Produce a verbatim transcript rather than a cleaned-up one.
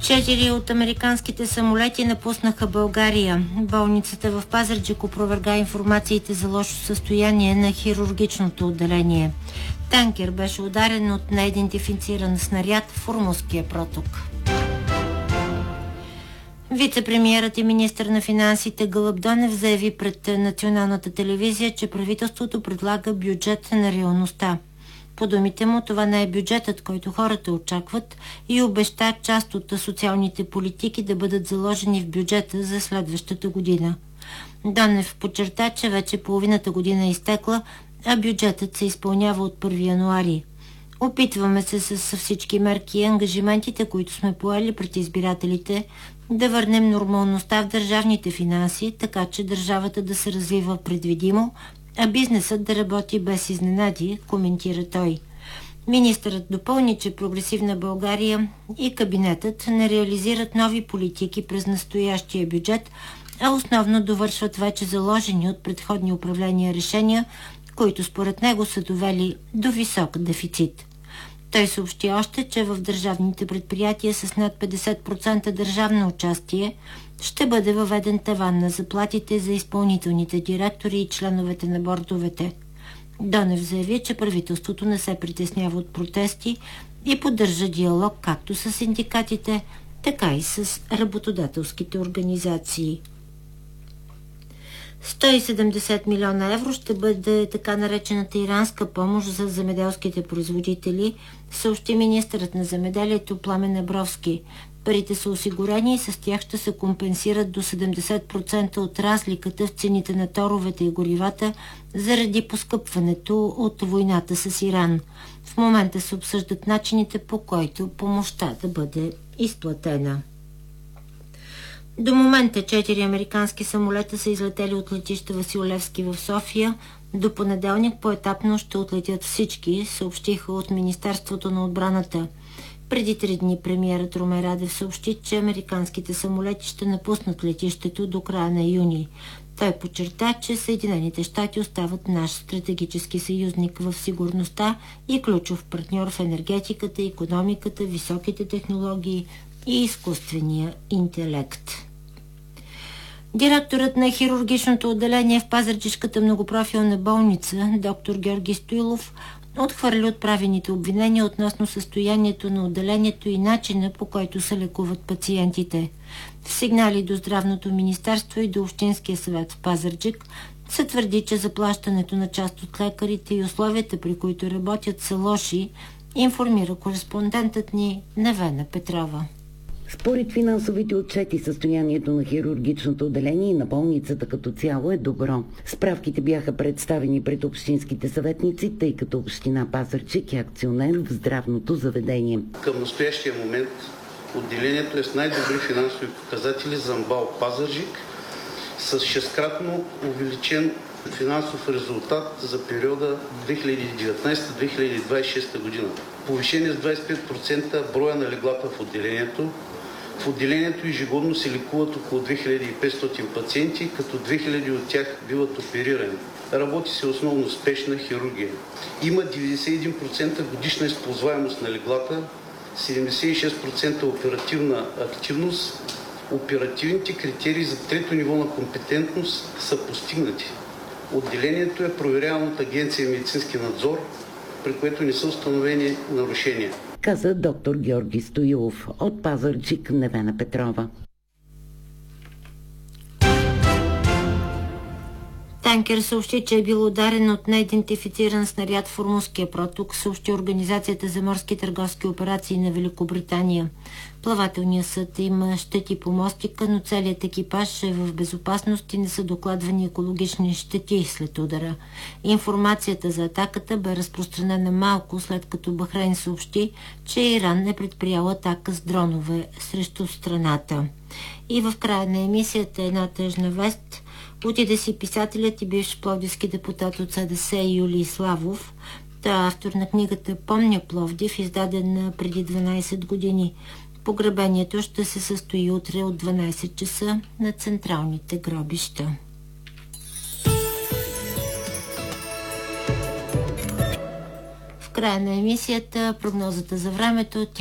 Четири от американските самолети напуснаха България. Болницата в Пазарджик опроверга информациите за лошо състояние на хирургичното отделение. Танкер беше ударен от неидентифициран снаряд в Ормузския проток. Вице-премиерът и министър на финансите Гълъб Донев заяви пред националната телевизия, че правителството предлага бюджет на реалността. По думите му, това не е бюджетът, който хората очакват, и обеща част от социалните политики да бъдат заложени в бюджета за следващата година. Донев подчерта, че вече половината година е изтекла, а бюджетът се изпълнява от първи януари. Опитваме се с всички мерки и ангажиментите, които сме поели пред избирателите, да върнем нормалността в държавните финанси, така че държавата да се развива предвидимо, а бизнесът да работи без изненади, коментира той. Министърът допълни, че Прогресивна България и кабинетът не реализират нови политики през настоящия бюджет, а основно довършват вече заложени от предходни управления решения, които според него са довели до висок дефицит. Той съобщи още, че в държавните предприятия с над петдесет процента държавно участие ще бъде въведен таван на заплатите за изпълнителните директори и членовете на бордовете. Донев заяви, че правителството не се притеснява от протести и поддържа диалог както с синдикатите, така и с работодателските организации. сто и седемдесет милиона евро ще бъде така наречената иранска помощ за земеделските производители, съобщи министърът на земеделието Пламен Абровски. Парите са осигурени и с тях ще се компенсират до седемдесет процента от разликата в цените на торовете и горивата заради поскъпването от войната с Иран. В момента се обсъждат начините, по който помощта да бъде изплатена. До момента четири американски самолета са излетели от летище Васил Левски в София. До понеделник поетапно ще отлетят всички, съобщиха от Министерството на отбраната. Преди три дни премиерът Румен Радев съобщи, че американските самолети ще напуснат летището до края на юни. Той подчерта, че Съединените щати остават наш стратегически съюзник в сигурността и ключов партньор в енергетиката, икономиката, високите технологии и изкуствения интелект. Директорът на хирургичното отделение в Пазарджишката многопрофилна болница, доктор Георги Стоилов, отхвърли отправените обвинения относно състоянието на отделението и начина, по който се лекуват пациентите. В сигнали до Здравното министерство и до Общинския съвет в Пазарджик се твърди, че заплащането на част от лекарите и условията, при които работят, са лоши, информира кореспондентът ни Невена Петрова. Според финансовите отчети, състоянието на хирургичното отделение и на болницата като цяло е добро. Справките бяха представени пред общинските съветници, тъй като община Пазарджик е акционер в здравното заведение. Към настоящия момент отделението е с най-добри финансови показатели за МБАЛ Пазарджик, с шесткратно увеличен финансов резултат за периода две хиляди и деветнадесета - две хиляди двадесет и шеста година. Повишение с двадесет и пет процента броя на леглата в отделението. В отделението ежегодно се лекуват около две хиляди и петстотин пациенти, като две хиляди от тях биват оперирани. Работи се основно спешна хирургия. Има деветдесет и един процента годишна използваемост на леглата, седемдесет и шест процента оперативна активност. Оперативните критерии за трето ниво на компетентност са постигнати. Отделението е проверявано от Агенция медицински надзор, при което не са установени нарушения, каза доктор Георги Стоилов. От Пазарджик Невена Петрова. Танкер съобщи, че е бил ударен от неидентифициран снаряд в Ормузския проток, съобщи Организацията за морски търговски операции на Великобритания. Плавателният съд има щети по мостика, но целият екипаж е в безопасност и не са докладвани екологични щети след удара. Информацията за атаката бе разпространена малко след като Бахрейн съобщи, че Иран е предприял атака с дронове срещу страната. И в края на емисията една тъжна вест. Отиде си писателят и бивш пловдивски депутат от СДС Юлий Славов. Той е автор на книгата "Помня Пловдив", издадена преди дванадесет години. Погребението ще се състои утре от дванадесет часа на централните гробища. В края на емисията прогнозата за времето.